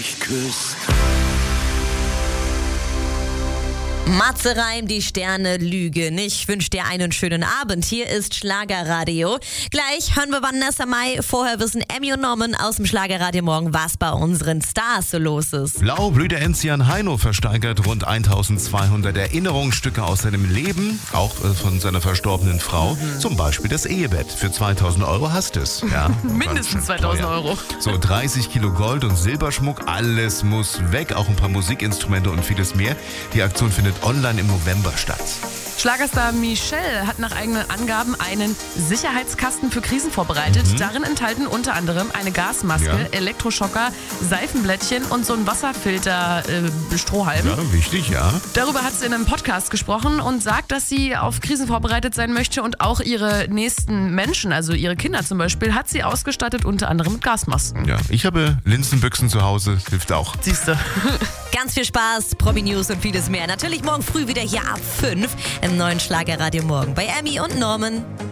mich küsst. Matze Reim, die Sterne lügen. Ich wünsche dir einen schönen Abend. Hier ist Schlagerradio. Gleich hören wir Vanessa Mai. Vorher wissen Emmy und Norman aus dem Schlagerradio morgen, was bei unseren Stars so los ist. Blaubrüder Enzian Heino versteigert rund 1200 Erinnerungsstücke aus seinem Leben, auch von seiner verstorbenen Frau. Zum Beispiel das Ehebett. Für 2000 € hast es. Ja, Mindestens 2000 €. So 30 Kilo Gold und Silberschmuck, alles muss weg. Auch ein paar Musikinstrumente und vieles mehr. Die Aktion findet online im November statt. Schlagerstar Michelle hat nach eigenen Angaben einen Sicherheitskasten für Krisen vorbereitet. Darin enthalten unter anderem eine Gasmaske, Elektroschocker, Seifenblättchen und so ein Wasserfilter Strohhalm. Ja, wichtig, ja. Darüber hat sie in einem Podcast gesprochen und sagt, dass sie auf Krisen vorbereitet sein möchte und auch ihre nächsten Menschen, also ihre Kinder zum Beispiel, hat sie ausgestattet, unter anderem mit Gasmasken. Ja, ich habe Linsenbüchsen zu Hause, hilft auch. Siehste. Ganz viel Spaß, Promi-News und vieles mehr. Natürlich morgen früh wieder hier ab 5 im neuen Schlagerradio morgen bei Emmy und Norman.